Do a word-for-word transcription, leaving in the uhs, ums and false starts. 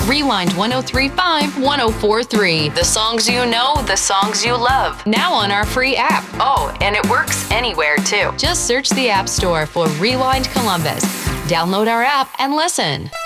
Rewind one oh three point five, one oh four point three. The songs you know, the songs you love. Now on our free app. Oh, and it works anywhere too. Just search the App Store for Rewind Columbus. Download our app and listen.